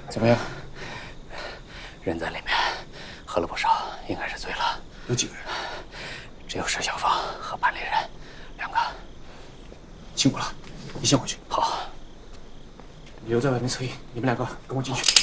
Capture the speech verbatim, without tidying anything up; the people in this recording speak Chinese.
怎么样？ 人在里面，喝了不少，应该是醉了。 有几个人？ 只有石小芳和班里人两个。 辛苦了，你先回去。 好。 你留在外面策应，你们两个跟我进去。